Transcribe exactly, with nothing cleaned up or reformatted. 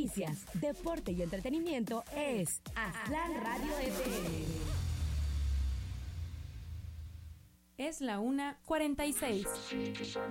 noticias, deporte y entretenimiento es Aztlán Radio F M. Es la una cuarenta y seis.